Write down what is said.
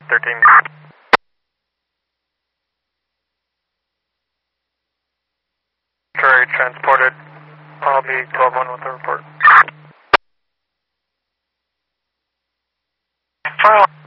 13. Terry transported. I'll be 12-1 with the report. For